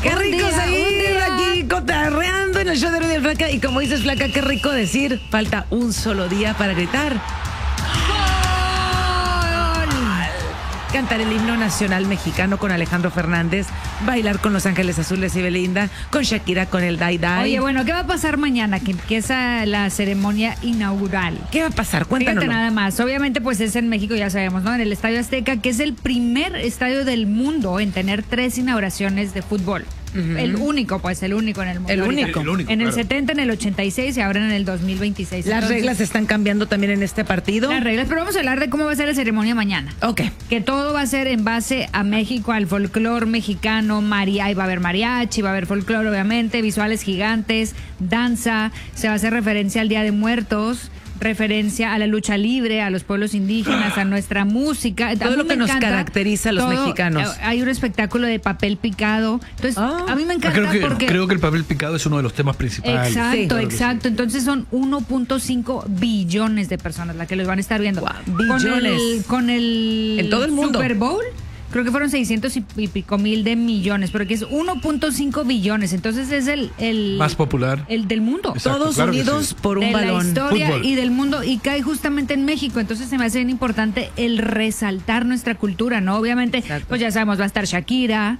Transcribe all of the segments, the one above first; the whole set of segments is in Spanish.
Qué rico seguir aquí cotarreando en el show de Rudy el Flaca. Y como dices, Flaca, qué rico decir, falta un solo día para gritar cantar el himno nacional mexicano con Alejandro Fernández, bailar con Los Ángeles Azules y Belinda, con Shakira con el Dai Dai. Oye, bueno, ¿qué va a pasar mañana que empieza la ceremonia inaugural? ¿Qué va a pasar? Cuéntanos. Fíjate nada más. Obviamente, pues es en México, ya sabemos, ¿no? En el Estadio Azteca, que es el primer estadio del mundo en tener 3 inauguraciones de fútbol. El único en el mundo. El único. En el 70, en el 86 y ahora en el 2026. Las Entonces, reglas están cambiando también en este partido. Las reglas, pero vamos a hablar de cómo va a ser la ceremonia mañana. Ok. Que todo va a ser en base a México, al folclore mexicano, y va a haber mariachi, va a haber folclore obviamente, visuales gigantes, danza, se va a hacer referencia al Día de Muertos, referencia a la lucha libre, a los pueblos indígenas, a nuestra música. Todo lo que nos caracteriza a los mexicanos. Hay un espectáculo de papel picado. Entonces, a mí me encanta porque... Creo que el papel picado es uno de los temas principales. Exacto, Sí, claro exacto. Entonces son 1.5 billones de personas las que los van a estar viendo. Wow, billones. Con el En todo el mundo. Super Bowl. Creo que fueron 600 y pico mil de millones, porque es 1.5 billones. Entonces es el más popular. El del mundo. Exacto, Todos claro que unidos sí. por un de balón. la historia Fútbol. y del mundo, y cae justamente en México. Entonces se me hace bien importante el resaltar nuestra cultura, ¿no? Obviamente, Exacto. pues ya sabemos, va a estar Shakira,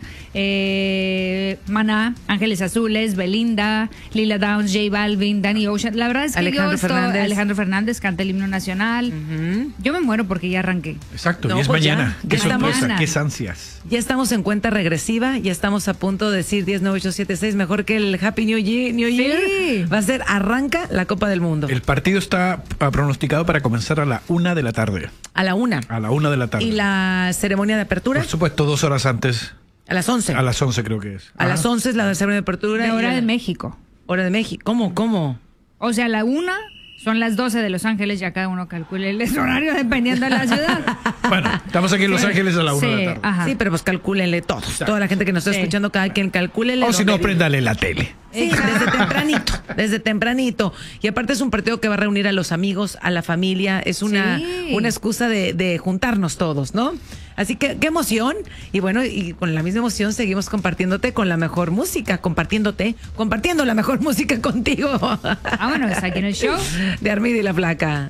Maná, Ángeles Azules, Belinda, Lila Downs, J Balvin, Danny Ocean. La verdad es que Alejandro Fernández canta el himno nacional. Yo me muero porque ya arranqué. Exacto, No, y es pues ya, mañana. ya Qué estamos. sorpresa, qué ansias. Ya estamos en cuenta regresiva, ya estamos a punto de decir 10-9-8-7-6, mejor que el Happy New Year. Sí. Va a ser, arranca la Copa del Mundo. El partido está pronosticado para comenzar a la 1 de la tarde. A la 1. A la 1 de la tarde. ¿Y la ceremonia de apertura? Por supuesto, 2 horas antes. A las 11. A las 11 creo que es. A las 11 es la ceremonia de apertura. De hora y de México. Hora de México. ¿Cómo? O sea, la 1 son las 12 de Los Ángeles, ya cada uno calcule el horario dependiendo de la ciudad. Bueno, estamos aquí en Los Ángeles a la 1 de la tarde. Ajá. Sí, pero pues calcúlenle todos. Exacto. Toda la gente que nos está Sí. escuchando, cada quien calcúlenle. O si no, dónde vive. préndale la tele. Sí, desde tempranito. Y aparte es un partido que va a reunir a los amigos, a la familia. Es una excusa de juntarnos todos, ¿no? Así que qué emoción. Y bueno, y con la misma emoción seguimos compartiéndote con la mejor música, compartiendo la mejor música contigo. Vámonos, aquí en el show de Armida y la Flaca.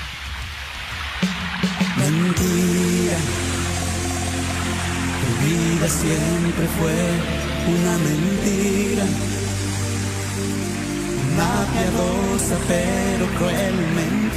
Mentira, tu vida siempre fue una mentira, una piadosa pero cruel mentira.